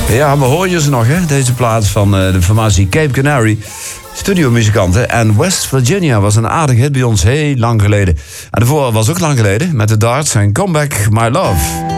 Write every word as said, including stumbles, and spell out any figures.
Ja, we horen je ze nog, hè? Deze plaat van uh, de formatie Cape Canary. Studiomuzikanten. En West Virginia was een aardig hit bij ons heel lang geleden. En de vorige was ook lang geleden met de Darts en Come Back My Love.